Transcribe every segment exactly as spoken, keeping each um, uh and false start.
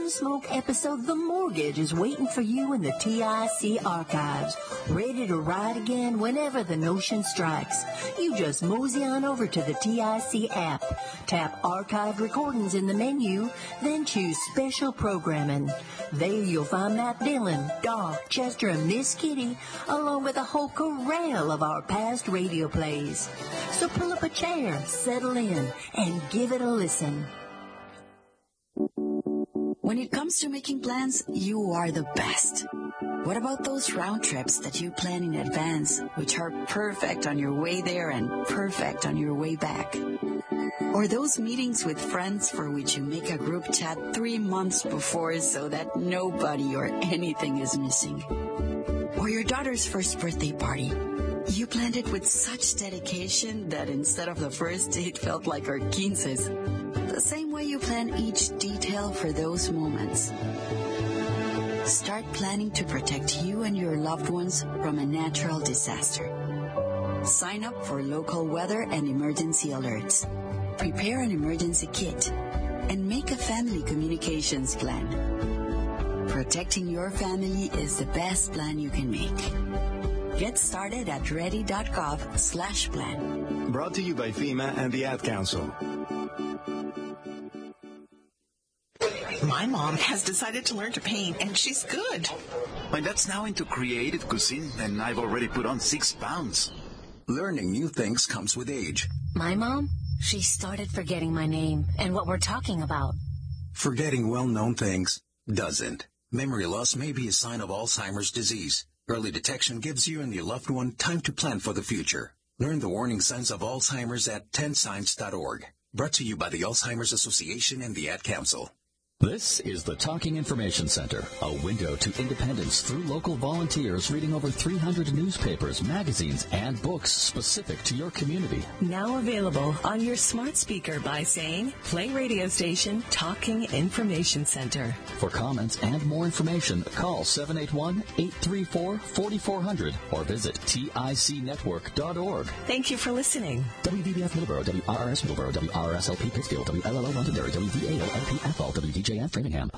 Gunsmoke episode The Mortgage is waiting for you in the T I C archives, ready to ride again whenever the notion strikes. You just mosey on over to the T I C app, tap Archived Recordings in the menu, then choose Special Programming. There you'll find Matt Dillon, Doc, Chester, and Miss Kitty, along with a whole corral of our past radio plays. So pull up a chair, settle in, and give it a listen. When it comes to making plans, you are the best. What about those round trips that you plan in advance, which are perfect on your way there and perfect on your way back? Or those meetings with friends for which you make a group chat three months before so that nobody or anything is missing? Or your daughter's first birthday party. You planned it with such dedication that instead of the first date felt like our quinces. The same way you plan each detail for those moments. Start planning to protect you and your loved ones from a natural disaster. Sign up for local weather and emergency alerts. Prepare an emergency kit. And make a family communications plan. Protecting your family is the best plan you can make. Get started at ready.gov slash plan. Brought to you by FEMA and the Ad Council. My mom has decided to learn to paint, and she's good. My dad's now into creative cuisine, and I've already put on six pounds. Learning new things comes with age. My mom, she started forgetting my name and what we're talking about. Forgetting well-known things doesn't. Memory loss may be a sign of Alzheimer's disease. Early detection gives you and your loved one time to plan for the future. Learn the warning signs of Alzheimer's at ten signs dot org. Brought to you by the Alzheimer's Association and the Ad Council. This is the Talking Information Center, a window to independence through local volunteers reading over three hundred newspapers, magazines, and books specific to your community. Now available on your smart speaker by saying, play radio station Talking Information Center. For comments and more information, call seven eight one, eight three four, four four zero zero or visit tic network dot org. Thank you for listening. W V B F Middleborough, W R R S Middleborough, W R R S L P Pittsfield, W L L O Londonderry, W V A O L P F L, W D J F Framingham.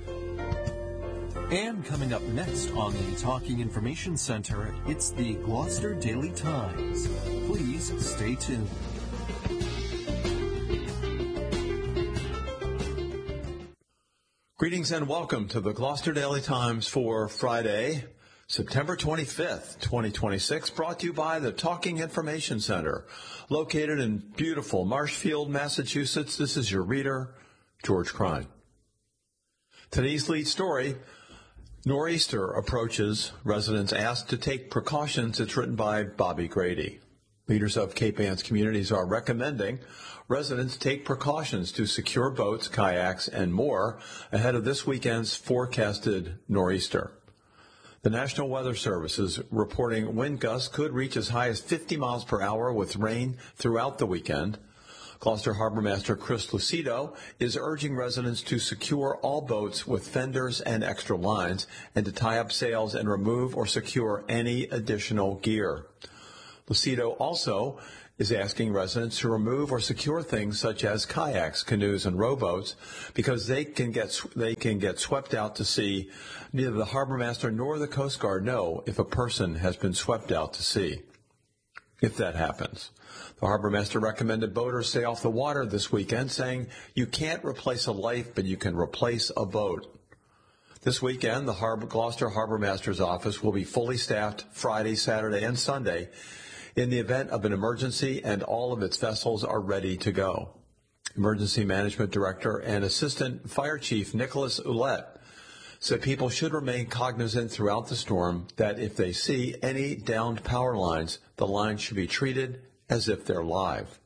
And coming up next on the Talking Information Center, it's the Gloucester Daily Times. Please stay tuned. Greetings and welcome to the Gloucester Daily Times for Friday, September twenty-fifth, twenty twenty-six, brought to you by the Talking Information Center, located in beautiful Marshfield, Massachusetts. This is your reader, George Crine. Today's lead story, Nor'easter approaches, residents asked to take precautions. It's written by Bobby Grady. Leaders of Cape Anne's communities are recommending residents take precautions to secure boats, kayaks, and more ahead of this weekend's forecasted nor'easter. The National Weather Service is reporting wind gusts could reach as high as fifty miles per hour with rain throughout the weekend. Gloucester Harbor Master Chris Lucido is urging residents to secure all boats with fenders and extra lines and to tie up sails and remove or secure any additional gear. Lucido also is asking residents to remove or secure things such as kayaks, canoes, and rowboats because they can get they can get swept out to sea. Neither the harbor master nor the Coast Guard know if a person has been swept out to sea. If that happens, the harbor master recommended boaters stay off the water this weekend, saying you can't replace a life, but you can replace a boat. This weekend, the Harbor, Gloucester Harbor Master's office will be fully staffed Friday, Saturday, and Sunday in the event of an emergency, and all of its vessels are ready to go. Emergency Management Director and Assistant Fire Chief Nicholas Ouellette said people should remain cognizant throughout the storm that if they see any downed power lines, the lines should be treated as if they're live.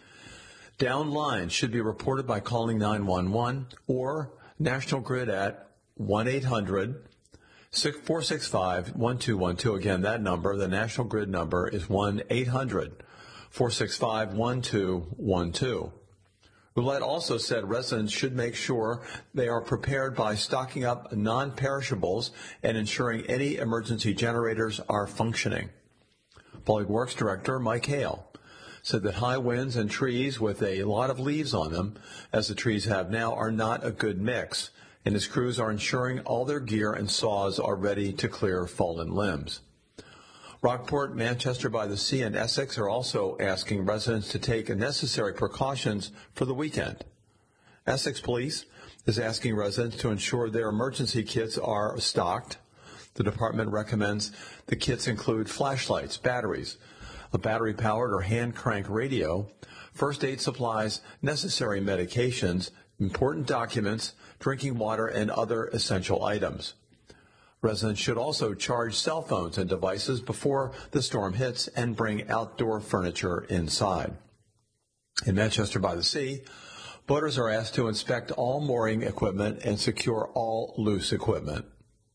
Downed lines should be reported by calling nine one one or National Grid at one eight hundred, four six five, one two one two. Again, that number, the National Grid number, is one eight hundred, four six five, one two one two. Ouellette also said residents should make sure they are prepared by stocking up non-perishables and ensuring any emergency generators are functioning. Public Works Director Mike Hale said that high winds and trees with a lot of leaves on them, as the trees have now, are not a good mix, and his crews are ensuring all their gear and saws are ready to clear fallen limbs. Rockport, Manchester by the Sea, and Essex are also asking residents to take necessary precautions for the weekend. Essex Police is asking residents to ensure their emergency kits are stocked. The department recommends the kits include flashlights, batteries, a battery-powered or hand-crank radio, first aid supplies, necessary medications, important documents, drinking water, and other essential items. Residents should also charge cell phones and devices before the storm hits and bring outdoor furniture inside. In Manchester by the Sea, boaters are asked to inspect all mooring equipment and secure all loose equipment.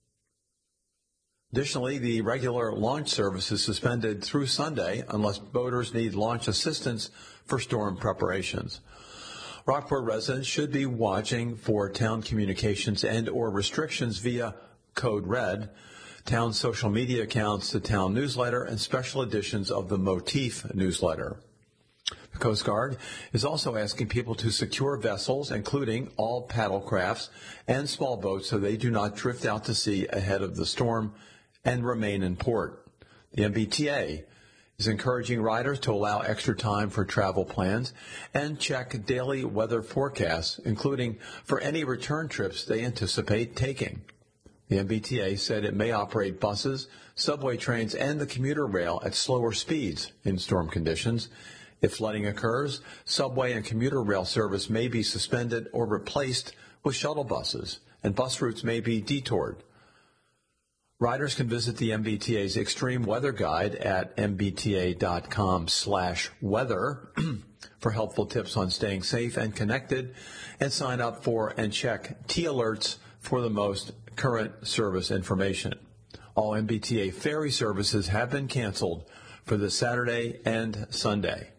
Additionally, the regular launch service is suspended through Sunday unless boaters need launch assistance for storm preparations. Rockport residents should be watching for town communications and or restrictions via Code Red, town social media accounts, the town newsletter, and special editions of the Motif newsletter. The Coast Guard is also asking people to secure vessels, including all paddle crafts and small boats, so they do not drift out to sea ahead of the storm and remain in port. The M B T A is encouraging riders to allow extra time for travel plans and check daily weather forecasts, including for any return trips they anticipate taking. The M B T A said it may operate buses, subway trains, and the commuter rail at slower speeds in storm conditions. If flooding occurs, subway and commuter rail service may be suspended or replaced with shuttle buses, and bus routes may be detoured. Riders can visit the M B T A's extreme weather guide at m b t a dot com slash weather for helpful tips on staying safe and connected, and sign up for and check T-alerts for the most current service information. All M B T A ferry services have been canceled for this Saturday and Sunday.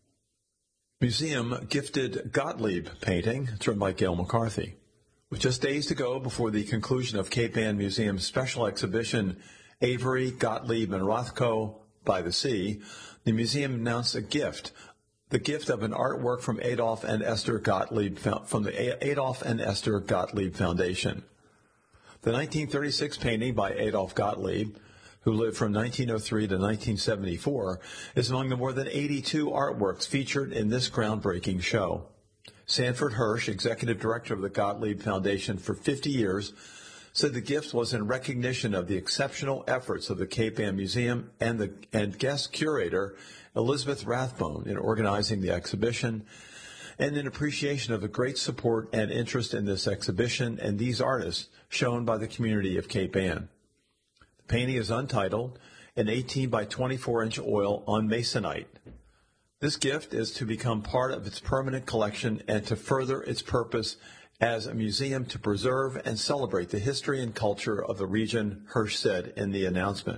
Museum gifted Gottlieb painting. It's written by Gail McCarthy. With just days to go before the conclusion of Cape Ann Museum's special exhibition, Avery, Gottlieb, and Rothko by the Sea, the museum announced a gift, the gift of an artwork from Adolf and Esther Gottlieb, from the Adolf and Esther Gottlieb Foundation. The nineteen thirty-six painting by Adolf Gottlieb, who lived from nineteen oh three to nineteen seventy-four, is among the more than eighty-two artworks featured in this groundbreaking show. Sanford Hirsch, executive director of the Gottlieb Foundation for fifty years, said the gift was in recognition of the exceptional efforts of the Cape Ann Museum and the and guest curator Elizabeth Rathbone in organizing the exhibition, and in appreciation of the great support and interest in this exhibition and these artists shown by the community of Cape Ann. The painting is untitled, an eighteen by twenty-four inch oil on masonite. This gift is to become part of its permanent collection and to further its purpose as a museum to preserve and celebrate the history and culture of the region, Hirsch said in the announcement.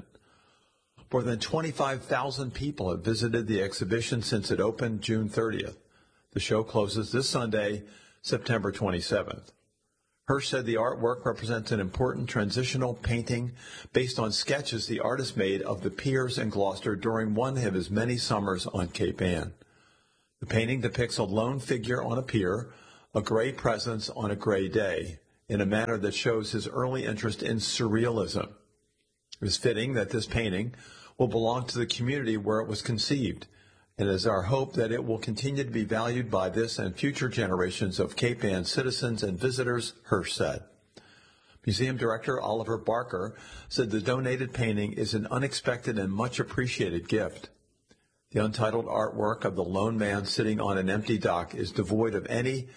More than twenty-five thousand people have visited the exhibition since it opened June thirtieth. The show closes this Sunday, September twenty-seventh. Hirsch said the artwork represents an important transitional painting based on sketches the artist made of the piers in Gloucester during one of his many summers on Cape Ann. The painting depicts a lone figure on a pier, a gray presence on a gray day, in a manner that shows his early interest in surrealism. It is fitting that this painting will belong to the community where it was conceived, and it is our hope that it will continue to be valued by this and future generations of Cape Ann citizens and visitors, Hirsch said. Museum Director Oliver Barker said the donated painting is an unexpected and much appreciated gift. The untitled artwork of the lone man sitting on an empty dock is devoid of any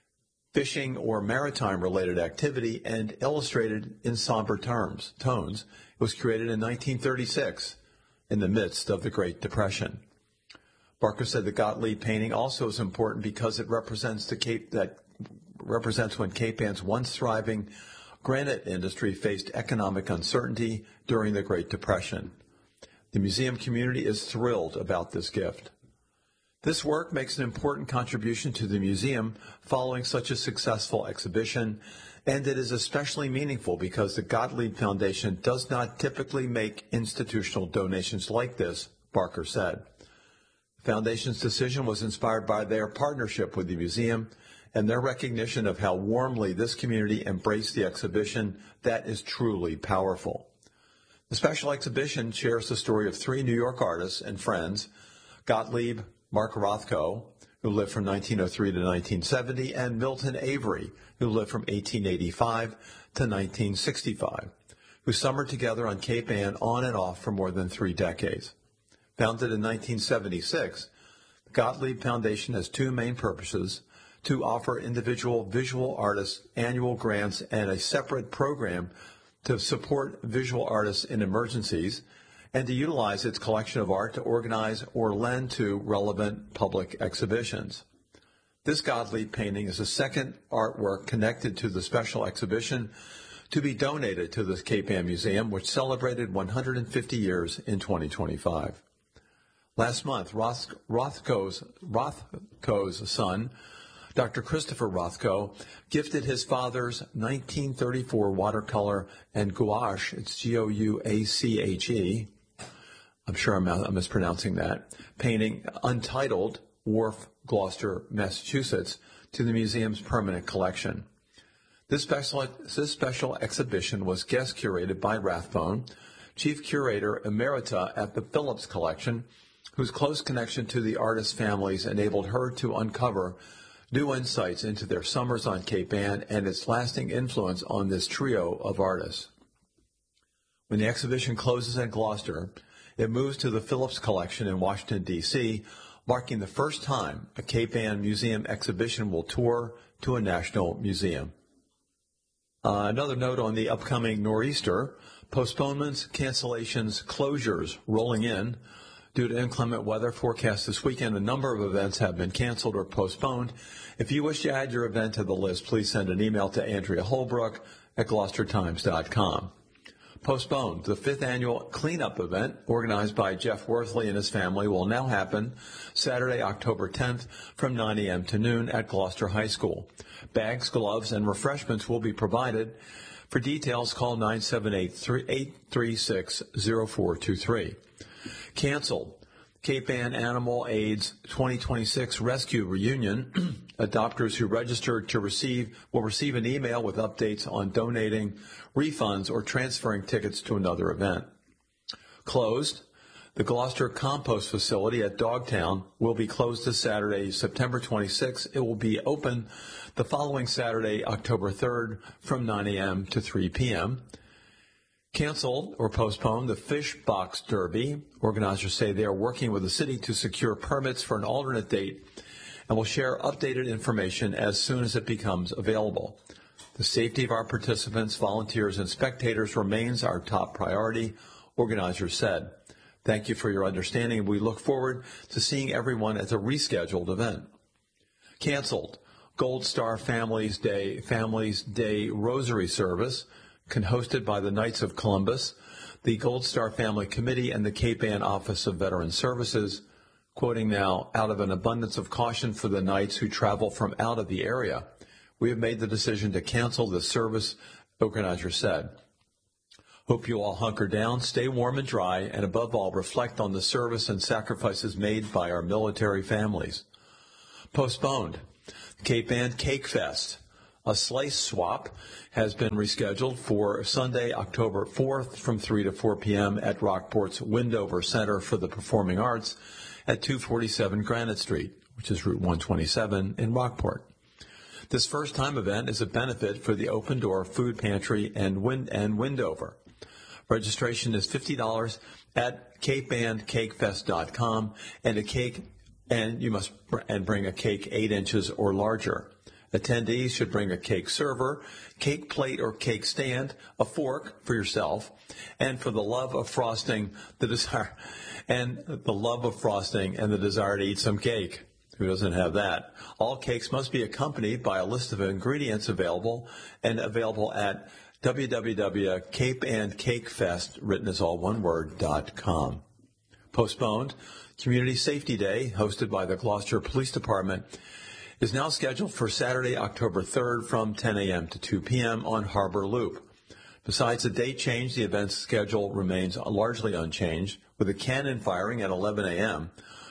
fishing or maritime-related activity and illustrated in somber terms, tones. It was created in nineteen thirty-six in the midst of the Great Depression. Barker said the Gottlieb painting also is important because it represents the Cape that represents when Cape Ann's once thriving granite industry faced economic uncertainty during the Great Depression. The museum community is thrilled about this gift. This work makes an important contribution to the museum following such a successful exhibition, and it is especially meaningful because the Gottlieb Foundation does not typically make institutional donations like this, Barker said. The Foundation's decision was inspired by their partnership with the museum and their recognition of how warmly this community embraced the exhibition, that is truly powerful. The special exhibition shares the story of three New York artists and friends, Gottlieb Mark Rothko, who lived from nineteen oh three to nineteen seventy, and Milton Avery, who lived from eighteen eighty-five to nineteen sixty-five, who summered together on Cape Ann on and off for more than three decades. Founded in nineteen seventy-six, the Gottlieb Foundation has two main purposes: to offer individual visual artists annual grants and a separate program to support visual artists in emergencies, and to utilize its collection of art to organize or lend to relevant public exhibitions. This Gottlieb painting is the second artwork connected to the special exhibition to be donated to the Cape Ann Museum, which celebrated one hundred fifty years in twenty twenty-five. Last month, Roth, Rothko's, Rothko's son, Doctor Christopher Rothko, gifted his father's nineteen thirty-four watercolor and gouache, it's G O U A C H E, I'm sure I'm, I'm mispronouncing that, painting Untitled, Wharf, Gloucester, Massachusetts, to the museum's permanent collection. This special, this special exhibition was guest curated by Rathbone, Chief Curator Emerita at the Phillips Collection, whose close connection to the artists' families enabled her to uncover new insights into their summers on Cape Ann and its lasting influence on this trio of artists. When the exhibition closes at Gloucester, it moves to the Phillips Collection in Washington, D C, marking the first time a Cape Ann Museum exhibition will tour to a national museum. Uh, another note on the upcoming nor'easter: postponements, cancellations, closures rolling in. Due to inclement weather forecast this weekend, a number of events have been canceled or postponed. If you wish to add your event to the list, please send an email to Andrea Holbrook at gloucester times dot com. Postponed. The fifth annual cleanup event, organized by Jeff Worthley and his family, will now happen Saturday, October tenth from nine a.m. to noon at Gloucester High School. Bags, gloves, and refreshments will be provided. For details, call nine seven eight, eight three six, zero four two three. Canceled. Cape Ann Animal Aids twenty twenty-six Rescue Reunion. Adopters who registered to receive will receive an email with updates on donating, refunds, or transferring tickets to another event. Closed. The Gloucester Compost Facility at Dogtown will be closed this Saturday, September twenty-sixth. It will be open the following Saturday, October third, from nine a.m. to three p.m. Canceled or postponed the Fish Box Derby. Organizers say they are working with the city to secure permits for an alternate date and will share updated information as soon as it becomes available. The safety of our participants, volunteers, and spectators remains our top priority, organizers said. Thank you for your understanding. We look forward to seeing everyone at the rescheduled event. Canceled. Gold Star Families Day, Families Day Rosary Service, hosted by the Knights of Columbus, the Gold Star Family Committee, and the Cape Ann Office of Veteran Services. Quoting now, out of an abundance of caution for the Knights who travel from out of the area, we have made the decision to cancel the service, organizers said. Hope you all hunker down, stay warm and dry, and above all, reflect on the service and sacrifices made by our military families. Postponed. Cape Ann Cake Fest. A slice swap has been rescheduled for Sunday, October fourth from three to four p.m. at Rockport's Windover Center for the Performing Arts at two forty-seven Granite Street, which is Route one twenty-seven in Rockport. This first-time event is a benefit for the Open Door Food Pantry and, Wind- and Windover. Registration is fifty dollars at cape ann cake fest dot com, and a cake, and you must and bring a cake eight inches or larger. Attendees should bring a cake server, cake plate or cake stand, a fork for yourself, and for the love of frosting, the desire, and the love of frosting and the desire to eat some cake. Who doesn't have that? All cakes must be accompanied by a list of ingredients available and available at w w w dot cape ann cake fest, written as all one word, dot com. Postponed. Community Safety Day, hosted by the Gloucester Police Department, is now scheduled for Saturday, October third from ten a.m. to two p.m. on Harbor Loop. Besides the date change, the event's schedule remains largely unchanged, with a cannon firing at eleven a.m.,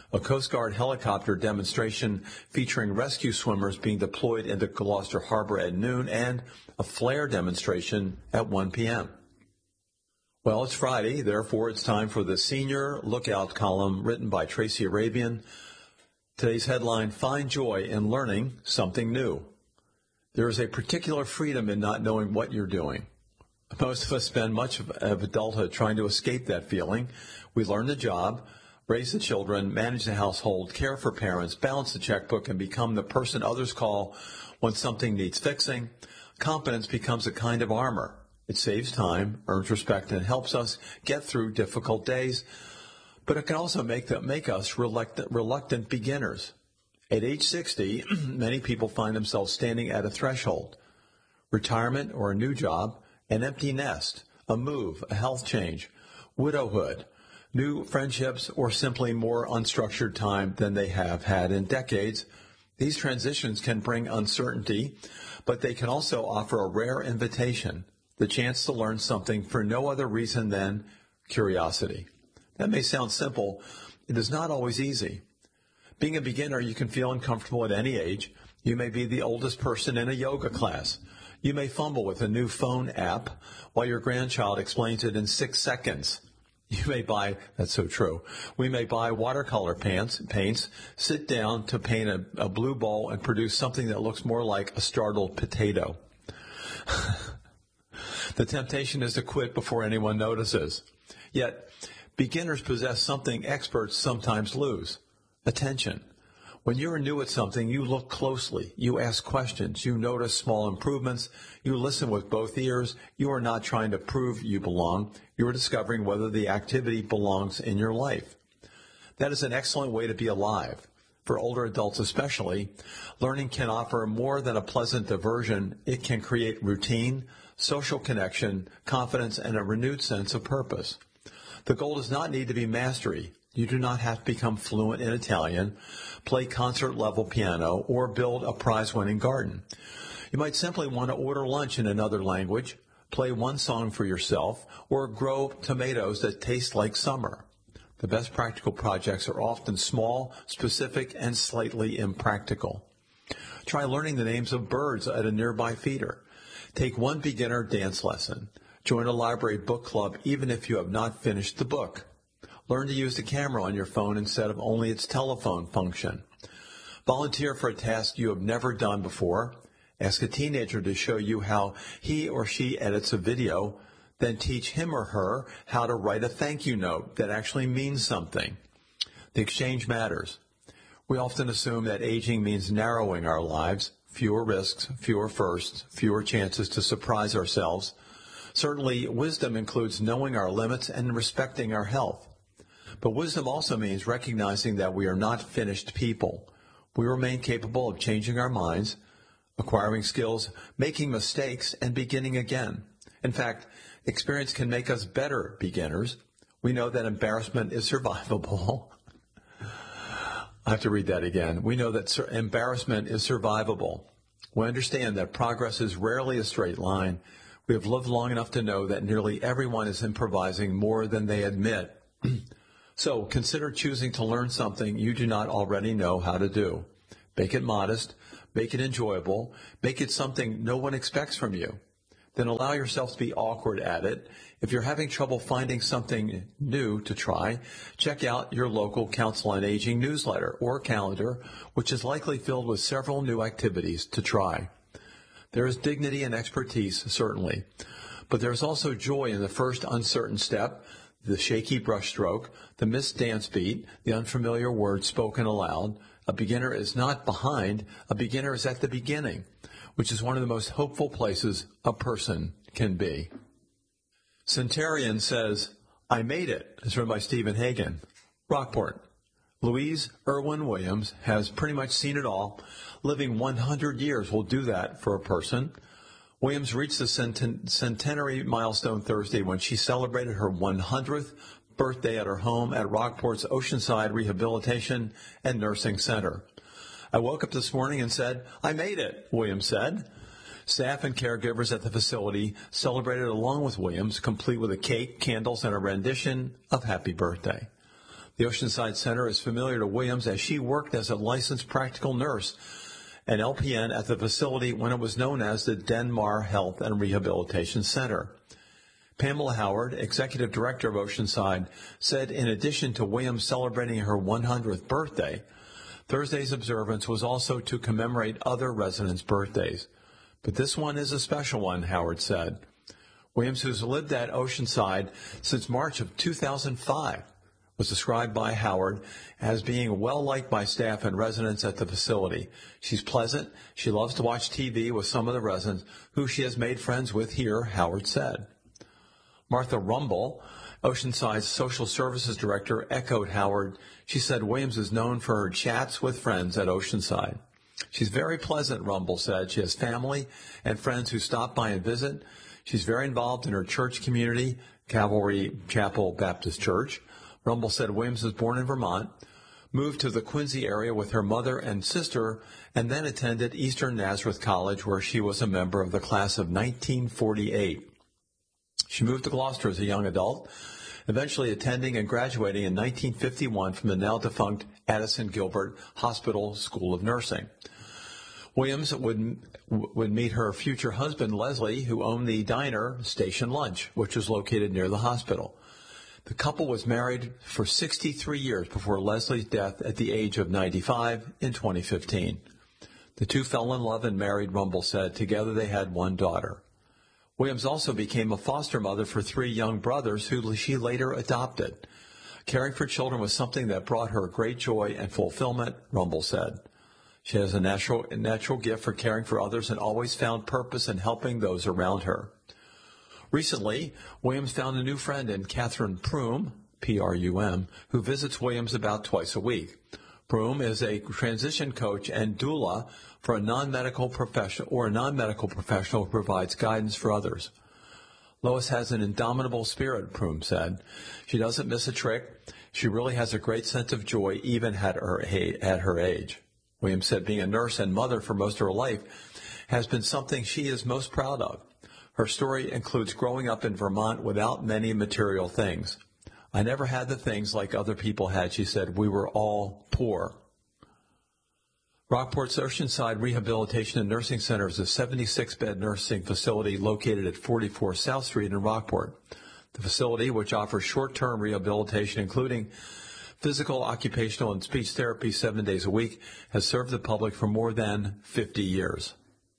a Coast Guard helicopter demonstration featuring rescue swimmers being deployed into Gloucester Harbor at noon, and a flare demonstration at one p.m. Well, it's Friday, therefore it's time for the Senior Lookout column written by Tracy Arabian. Today's headline, Find Joy in Learning Something New. There is a particular freedom in not knowing what you're doing. Most of us spend much of, of adulthood trying to escape that feeling. We learn the job, raise the children, manage the household, care for parents, balance the checkbook, and become the person others call when something needs fixing. Competence becomes a kind of armor. It saves time, earns respect, and helps us get through difficult days. But it can also make, the, make us reluctant, reluctant beginners. At age sixty, many people find themselves standing at a threshold. Retirement or a new job, an empty nest, a move, a health change, widowhood, new friendships, or simply more unstructured time than they have had in decades. These transitions can bring uncertainty, but they can also offer a rare invitation, the chance to learn something for no other reason than curiosity. That may sound simple. It is not always easy. Being a beginner, you can feel uncomfortable at any age. You may be the oldest person in a yoga class. You may fumble with a new phone app while your grandchild explains it in six seconds. You may buy, that's so true, we may buy watercolor pants, paints, sit down to paint a, a blue ball and produce something that looks more like a startled potato. The temptation is to quit before anyone notices. Yet, beginners possess something experts sometimes lose, attention. When you're new at something, you look closely, you ask questions, you notice small improvements, you listen with both ears. You are not trying to prove you belong. You are discovering whether the activity belongs in your life. That is an excellent way to be alive. For older adults especially, learning can offer more than a pleasant diversion. It can create routine, social connection, confidence, and a renewed sense of purpose. The goal does not need to be mastery. You do not have to become fluent in Italian, play concert-level piano, or build a prize-winning garden. You might simply want to order lunch in another language, play one song for yourself, or grow tomatoes that taste like summer. The best practical projects are often small, specific, and slightly impractical. Try learning the names of birds at a nearby feeder. Take one beginner dance lesson. Join a library book club even if you have not finished the book. Learn to use the camera on your phone instead of only its telephone function. Volunteer for a task you have never done before. Ask a teenager to show you how he or she edits a video. Then teach him or her how to write a thank you note that actually means something. The exchange matters. We often assume that aging means narrowing our lives, fewer risks, fewer firsts, fewer chances to surprise ourselves. Certainly, wisdom includes knowing our limits and respecting our health. But wisdom also means recognizing that we are not finished people. We remain capable of changing our minds, acquiring skills, making mistakes, and beginning again. In fact, experience can make us better beginners. We know that embarrassment is survivable. I have to read that again. We know that sur- embarrassment is survivable. We understand that progress is rarely a straight line. We have lived long enough to know that nearly everyone is improvising more than they admit. So consider choosing to learn something you do not already know how to do. Make it modest, make it enjoyable, make it something no one expects from you. Then allow yourself to be awkward at it. If you're having trouble finding something new to try, check out your local Council on Aging newsletter or calendar, which is likely filled with several new activities to try. There is dignity and expertise, certainly, but there's also joy in the first uncertain step, the shaky brushstroke, the missed dance beat, the unfamiliar words spoken aloud. A beginner is not behind. A beginner is at the beginning, which is one of the most hopeful places a person can be. Centurion says, I made it. It's written by Stephen Hagan. Rockport. Louise Irwin Williams has pretty much seen it all. Living one hundred years will do that for a person. Williams reached the centen- centenary milestone Thursday when she celebrated her one hundredth birthday at her home at Rockport's Oceanside Rehabilitation and Nursing Center. I woke up this morning and said, I made it, Williams said. Staff and caregivers at the facility celebrated along with Williams, complete with a cake, candles, and a rendition of Happy Birthday. The Oceanside Center is familiar to Williams as she worked as a licensed practical nurse, an L P N, at the facility when it was known as the Denmar Health and Rehabilitation Center. Pamela Howard, executive director of Oceanside, said in addition to Williams celebrating her one hundredth birthday, Thursday's observance was also to commemorate other residents' birthdays. But this one is a special one, Howard said. Williams, who's lived at Oceanside since March of two thousand five, was described by Howard as being well-liked by staff and residents at the facility. She's pleasant. She loves to watch T V with some of the residents, who she has made friends with here, Howard said. Martha Rumble, Oceanside's social services director, echoed Howard. She said Williams is known for her chats with friends at Oceanside. She's very pleasant, Rumble said. She has family and friends who stop by and visit. She's very involved in her church community, Calvary Chapel Baptist Church. Rumble said Williams was born in Vermont, moved to the Quincy area with her mother and sister, and then attended Eastern Nazareth College, where she was a member of the class of nineteen forty-eight. She moved to Gloucester as a young adult, eventually attending and graduating in nineteen fifty-one from the now-defunct Addison Gilbert Hospital School of Nursing. Williams would would meet her future husband, Leslie, who owned the diner Station Lunch, which was located near the hospital. The couple was married for sixty-three years before Leslie's death at the age of ninety-five in twenty fifteen. The two fell in love and married, Rumble said. Together they had one daughter. Williams also became a foster mother for three young brothers who she later adopted. Caring for children was something that brought her great joy and fulfillment, Rumble said. She has a natural, a natural gift for caring for others and always found purpose in helping those around her. Recently, Williams found a new friend in Catherine Prum, P R U M, who visits Williams about twice a week. Prum is a transition coach and doula for a non-medical professional or a non-medical professional who provides guidance for others. Lois has an indomitable spirit, Prum said. She doesn't miss a trick. She really has a great sense of joy, even at her, at her age. Williams said being a nurse and mother for most of her life has been something she is most proud of. Her story includes growing up in Vermont without many material things. I never had the things like other people had, she said. We were all poor. Rockport's Oceanside Rehabilitation and Nursing Center is a seventy-six bed nursing facility located at forty-four South Street in Rockport. The facility, which offers short-term rehabilitation, including physical, occupational, and speech therapy seven days a week, has served the public for more than fifty years.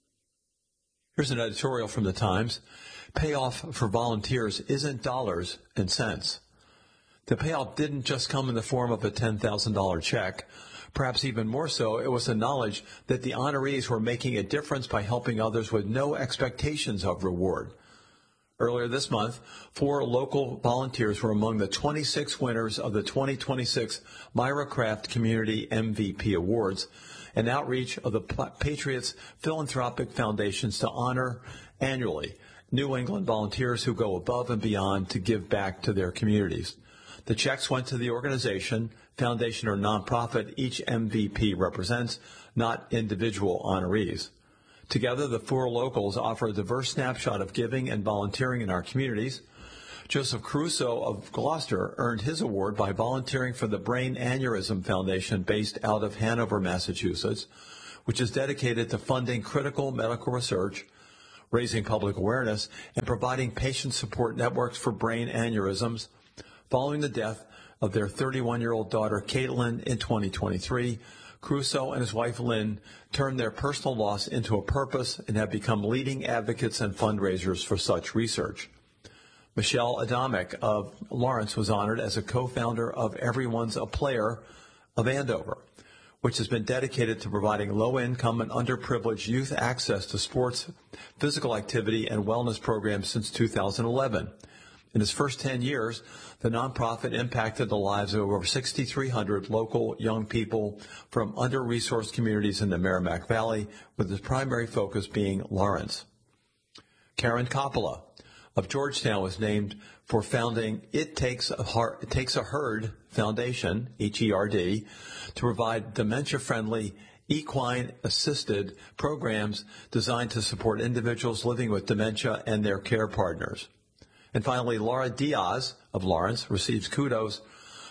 Here's an editorial from the Times. Payoff for volunteers isn't dollars and cents. The payoff didn't just come in the form of a ten thousand dollars check. Perhaps even more so, it was the knowledge that the honorees were making a difference by helping others with no expectations of reward. Earlier this month, four local volunteers were among the twenty-six winners of the twenty twenty-six Myra Craft Community M V P Awards, an outreach of the Patriots Philanthropic Foundations to honor annually New England volunteers who go above and beyond to give back to their communities. The checks went to the organization, foundation, or nonprofit each M V P represents, not individual honorees. Together, the four locals offer a diverse snapshot of giving and volunteering in our communities. Joseph Caruso of Gloucester earned his award by volunteering for the Brain Aneurysm Foundation based out of Hanover, Massachusetts, which is dedicated to funding critical medical research, raising public awareness, and providing patient support networks for brain aneurysms. Following the death of their thirty-one-year-old daughter, Caitlin, in twenty twenty-three, Caruso and his wife, Lynn, turned their personal loss into a purpose and have become leading advocates and fundraisers for such research. Michelle Adamick of Lawrence was honored as a co-founder of Everyone's a Player of Andover, which has been dedicated to providing low-income and underprivileged youth access to sports, physical activity, and wellness programs since two thousand eleven. In its first ten years, the nonprofit impacted the lives of over six thousand three hundred local young people from under-resourced communities in the Merrimack Valley, with its primary focus being Lawrence. Karen Coppola of Georgetown was named for founding It Takes a, Heart, It Takes a Herd Foundation, H E R D, to provide dementia-friendly, equine-assisted programs designed to support individuals living with dementia and their care partners. And finally, Laura Diaz of Lawrence receives kudos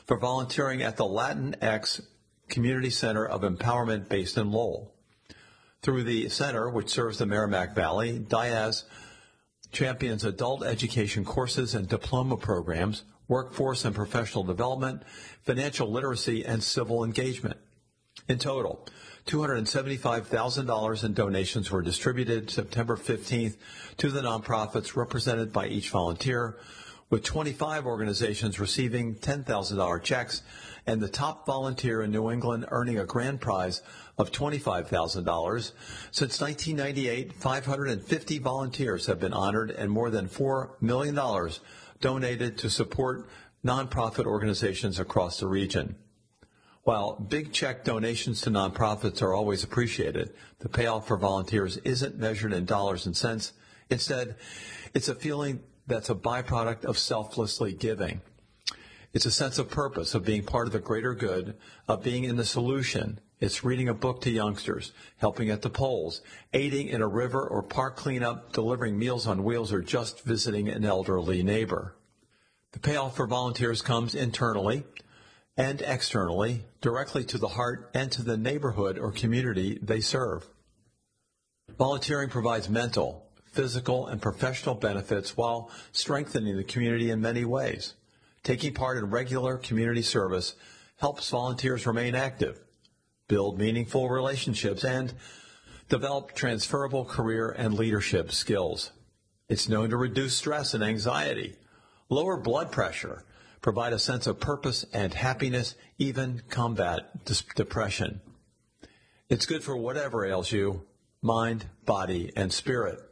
for volunteering at the Latinx Community Center of Empowerment based in Lowell. Through the center, which serves the Merrimack Valley, Diaz champions adult education courses and diploma programs, workforce and professional development, financial literacy, and civil engagement. In total, two hundred seventy-five thousand dollars in donations were distributed September fifteenth to the nonprofits represented by each volunteer, with twenty-five organizations receiving ten thousand dollars checks and the top volunteer in New England earning a grand prize of twenty-five thousand dollars. Since nineteen ninety-eight, five hundred fifty volunteers have been honored and more than four million dollars donated to support nonprofit organizations across the region. While big check donations to nonprofits are always appreciated, the payoff for volunteers isn't measured in dollars and cents. Instead, it's a feeling that's a byproduct of selflessly giving. It's a sense of purpose, of being part of the greater good, of being in the solution. It's reading a book to youngsters, helping at the polls, aiding in a river or park cleanup, delivering Meals on Wheels, or just visiting an elderly neighbor. The payoff for volunteers comes internally and externally, directly to the heart and to the neighborhood or community they serve. Volunteering provides mental, physical, and professional benefits while strengthening the community in many ways. Taking part in regular community service helps volunteers remain active, build meaningful relationships, and develop transferable career and leadership skills. It's known to reduce stress and anxiety, lower blood pressure, provide a sense of purpose and happiness, even combat depression. It's good for whatever ails you, mind, body, and spirit.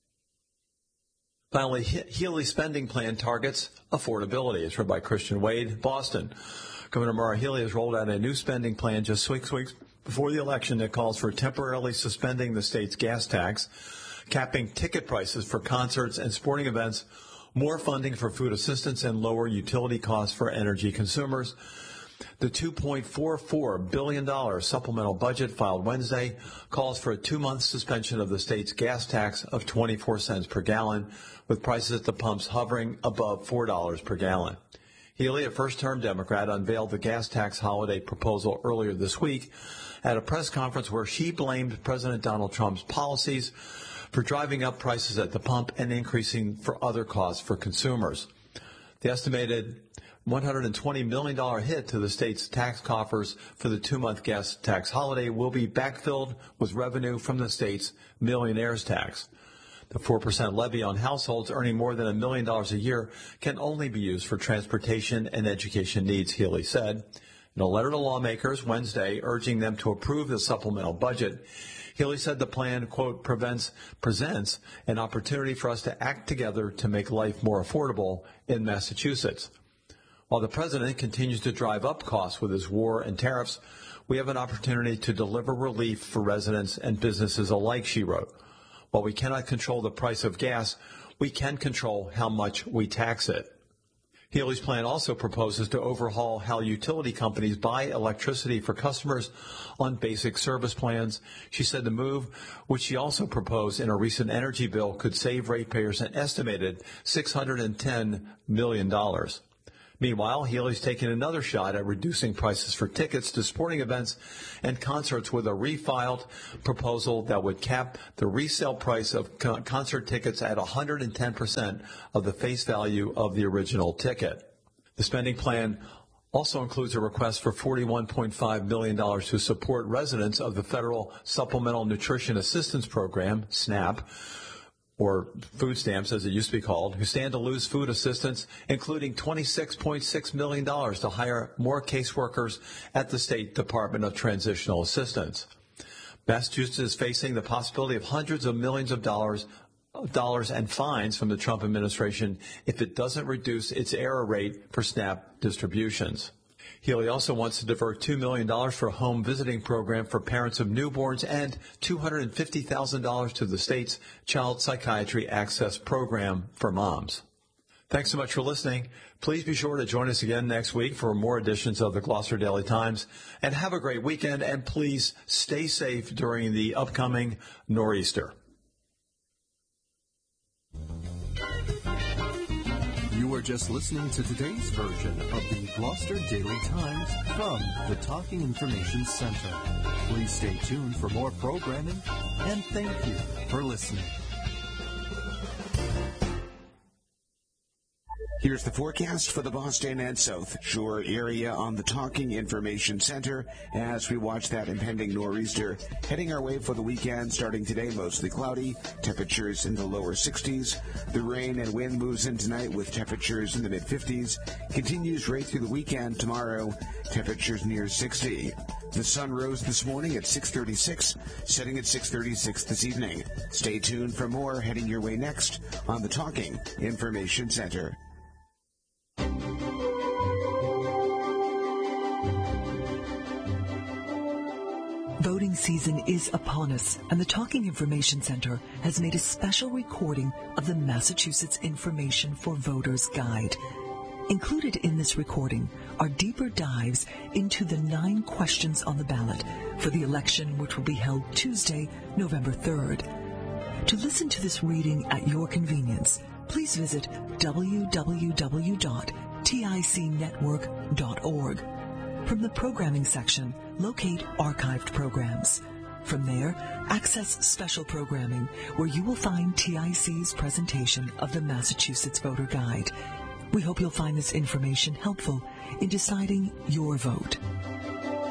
Finally, Healy spending plan targets affordability. It's read by Christian Wade, Boston. Governor Maura Healey has rolled out a new spending plan just six weeks before the election that calls for temporarily suspending the state's gas tax, capping ticket prices for concerts and sporting events, more funding for food assistance, and lower utility costs for energy consumers. The two point four four billion dollars supplemental budget filed Wednesday calls for a two-month suspension of the state's gas tax of twenty-four cents per gallon, with prices at the pumps hovering above four dollars per gallon. Healey, a first-term Democrat, unveiled the gas tax holiday proposal earlier this week at a press conference where she blamed President Donald Trump's policies for driving up prices at the pump and increasing for other costs for consumers. The estimated one hundred twenty million dollars hit to the state's tax coffers for the two-month gas tax holiday will be backfilled with revenue from the state's millionaire's tax. The four percent levy on households earning more than a million dollars a year can only be used for transportation and education needs, Healey said. In a letter to lawmakers Wednesday urging them to approve the supplemental budget, Healey said the plan, quote, prevents, presents an opportunity for us to act together to make life more affordable in Massachusetts. While the president continues to drive up costs with his war and tariffs, we have an opportunity to deliver relief for residents and businesses alike, she wrote. While we cannot control the price of gas, we can control how much we tax it. Healey's plan also proposes to overhaul how utility companies buy electricity for customers on basic service plans. She said the move, which she also proposed in a recent energy bill, could save ratepayers an estimated six hundred ten million dollars. Meanwhile, Healey's taken another shot at reducing prices for tickets to sporting events and concerts with a refiled proposal that would cap the resale price of con- concert tickets at one hundred ten percent of the face value of the original ticket. The spending plan also includes a request for forty-one point five million dollars to support residents of the Federal Supplemental Nutrition Assistance Program, SNAP, or food stamps as it used to be called, who stand to lose food assistance, including twenty-six point six million dollars to hire more caseworkers at the State Department of Transitional Assistance. Massachusetts is facing the possibility of hundreds of millions of dollars dollars and fines from the Trump administration if it doesn't reduce its error rate for SNAP distributions. Healey also wants to divert two million dollars for a home visiting program for parents of newborns and two hundred fifty thousand dollars to the state's Child Psychiatry Access Program for moms. Thanks so much for listening. Please be sure to join us again next week for more editions of the Gloucester Daily Times. And have a great weekend, and please stay safe during the upcoming nor'easter. You are just listening to today's version of the Gloucester Daily Times from the Talking Information Center. Please stay tuned for more programming, and thank you for listening. Here's the forecast for the Boston and South Shore area on the Talking Information Center as we watch that impending nor'easter heading our way for the weekend. Starting today, mostly cloudy, temperatures in the lower sixties. The rain and wind moves in tonight with temperatures in the mid-fifties. Continues right through the weekend. Tomorrow, temperatures near sixty. The sun rose this morning at six thirty-six, setting at six thirty-six this evening. Stay tuned for more heading your way next on the Talking Information Center. Voting season is upon us, and the Talking Information Center has made a special recording of the Massachusetts Information for Voters Guide. Included in this recording are deeper dives into the nine questions on the ballot for the election, which will be held Tuesday, November third. To listen to this reading at your convenience, please visit w w w dot tic network dot org. From the programming section, locate archived programs. From there, access special programming, where you will find T I C's presentation of the Massachusetts Voter Guide. We hope you'll find this information helpful in deciding your vote.